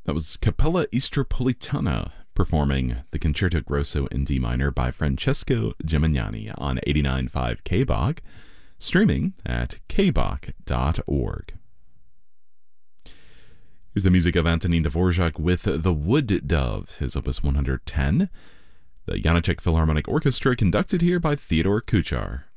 That was Capella Istropolitana performing the Concerto Grosso in D minor by Francesco Gimignani on 89.5 KBOG, streaming at kbok.org. Here's the music of Antonin Dvorak with The Wood Dove, his opus 110. The Janáček Philharmonic Orchestra conducted here by Theodore Kuchar.